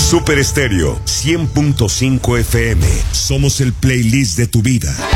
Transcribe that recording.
Super Estéreo 100.5 FM. Somos el playlist de tu vida.